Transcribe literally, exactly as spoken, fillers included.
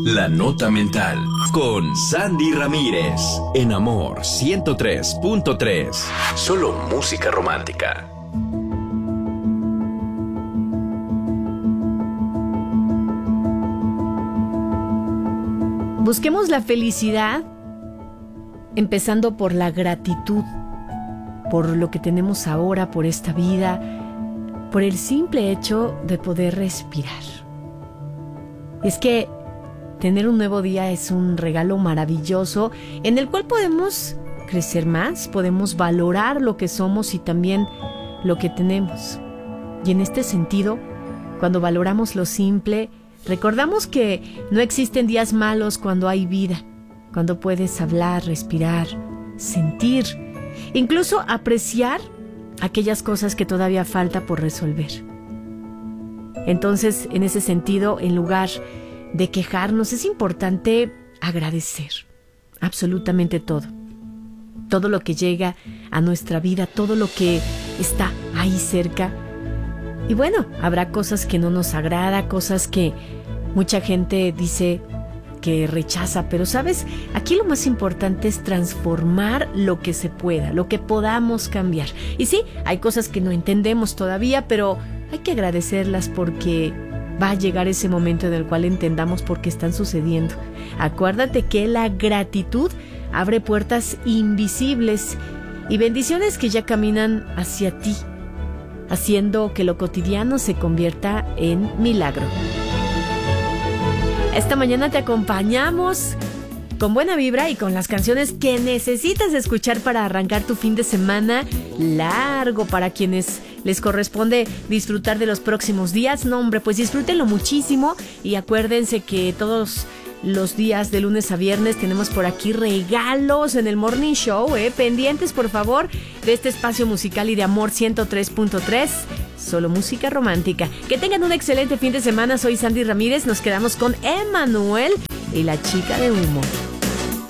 La Nota Mental con Sandy Ramírez en Amor ciento tres punto tres. Solo música romántica. Busquemos la felicidad empezando por la gratitud, por lo que tenemos ahora, por esta vida, por el simple hecho de poder respirar. Es que tener un nuevo día es un regalo maravilloso en el cual podemos crecer más, podemos valorar lo que somos y también lo que tenemos. Y en este sentido, cuando valoramos lo simple, recordamos que no existen días malos cuando hay vida, cuando puedes hablar, respirar, sentir, incluso apreciar aquellas cosas que todavía falta por resolver. Entonces, en ese sentido, en lugar de quejarnos, es importante agradecer absolutamente todo. Todo lo que llega a nuestra vida, todo lo que está ahí cerca. Y bueno, habrá cosas que no nos agrada, cosas que mucha gente dice que rechaza, pero ¿sabes? Aquí lo más importante es transformar lo que se pueda, lo que podamos cambiar. Y sí, hay cosas que no entendemos todavía, pero hay que agradecerlas porque va a llegar ese momento en el cual entendamos por qué están sucediendo. Acuérdate que la gratitud abre puertas invisibles y bendiciones que ya caminan hacia ti, haciendo que lo cotidiano se convierta en milagro. Esta mañana te acompañamos con buena vibra y con las canciones que necesitas escuchar para arrancar tu fin de semana largo. Para quienes les corresponde disfrutar de los próximos días, no hombre, pues disfrútenlo muchísimo y acuérdense que todos los días de lunes a viernes tenemos por aquí regalos en el Morning Show, ¿eh? Pendientes, por favor, de este espacio musical y de Amor ciento tres punto tres, solo música romántica. Que tengan un excelente fin de semana. Soy Sandy Ramírez. Nos quedamos con Emanuel y la chica de humo.